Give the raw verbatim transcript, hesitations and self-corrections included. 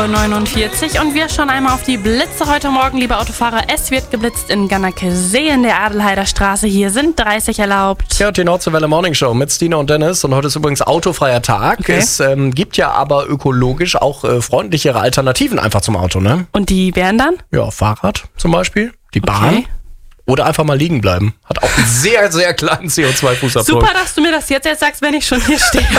neunundvierzig und wir schauen einmal auf die Blitze heute Morgen, liebe Autofahrer. Es wird geblitzt in Gannakesee in der Adelheider Straße. Hier sind dreißig erlaubt. Ja, die Nordseewelle Morning Show mit Stina und Dennis. Und heute ist übrigens autofreier Tag. Okay. Es ähm, gibt ja aber ökologisch auch äh, freundlichere Alternativen einfach zum Auto, ne? Und die wären dann? Ja, Fahrrad zum Beispiel, die Bahn. Okay. Oder einfach mal liegen bleiben. Hat auch einen sehr, sehr kleinen C O zwei Fußabdruck. Super, dass du mir das jetzt erst sagst, wenn ich schon hier stehe.